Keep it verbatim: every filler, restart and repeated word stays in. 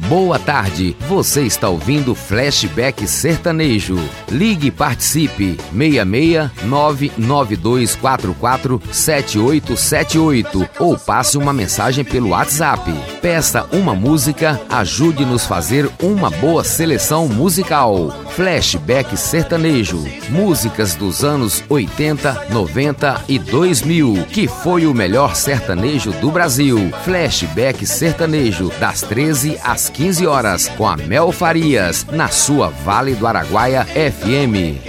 Boa tarde, você está ouvindo Flashback Sertanejo. Ligue e participe, seis seis nove nove dois quatro quatro sete oito sete oito ou passe uma mensagem pelo WhatsApp. Peça uma música, ajude-nos a fazer uma boa seleção musical. Flashback Sertanejo, músicas dos anos oitenta, noventa e dois mil, que foi o melhor sertanejo do Brasil. Flashback Sertanejo, das treze às quinze horas, com a Mel Farias, na sua Vale do Araguaia F M.